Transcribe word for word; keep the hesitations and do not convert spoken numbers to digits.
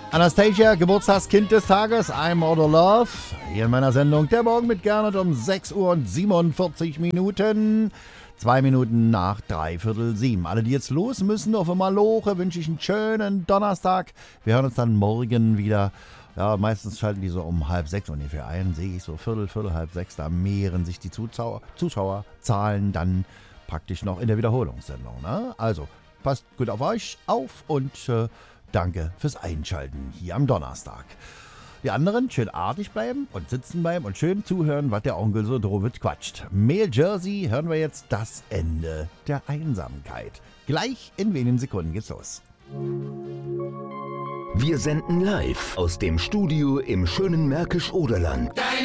Anastasia, Geburtstagskind des Tages, I'm Order Love. Hier in meiner Sendung Der Morgen mit Gernot um sechs Uhr und siebenundvierzig Minuten. Zwei Minuten nach dreiviertel sieben. Alle, die jetzt los müssen, auf Maloche, wünsche ich einen schönen Donnerstag. Wir hören uns dann morgen wieder. Ja, meistens schalten die so um halb sechs ungefähr ein. Sehe ich so viertel, viertel, halb sechs. Da mehren sich die Zuschauer, Zuschauerzahlen dann praktisch noch in der Wiederholungssendung. Ne? Also, passt gut auf euch auf und äh, danke fürs Einschalten hier am Donnerstag. Die anderen schön artig bleiben und sitzen bleiben und schön zuhören, was der Onkel so drüber quatscht. Mail Jersey hören wir jetzt das Ende der Einsamkeit. Gleich in wenigen Sekunden geht's los. Wir senden live aus dem Studio im schönen Märkisch-Oderland. Deine